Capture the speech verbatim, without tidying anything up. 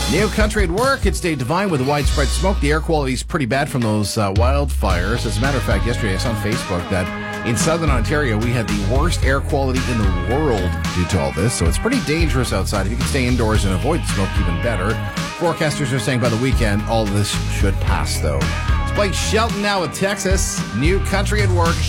New Country at Work. It's Dave Devine with widespread smoke. The air quality is pretty bad from those uh, wildfires. As a matter of fact, yesterday I saw on Facebook that in southern Ontario we had the worst air quality in the world due to all this. So it's pretty dangerous outside. If you can stay indoors and avoid the smoke, even better. Forecasters are saying by the weekend all this should pass, though. It's Blake Shelton now with Texas. New Country at Work.